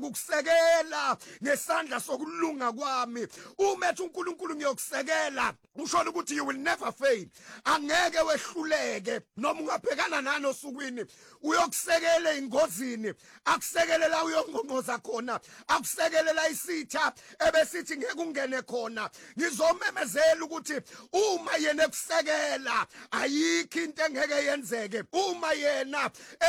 ukusekela ngesandla sokulunga kwami. Uma ethi uNkulunkulu ngiyokusekela, usho ukuthi you will never fail. Angeke wehluleke noma ungabhekana nani osukwini. Uyokusekela ingozini, akusekele la uyongqonqoza khona, akusekele la isitha ebesithi ngeke ungene khona. Ngizomemezela ukuthi uma yena ekusekela ayikho into engeke yenzeke. Uma yena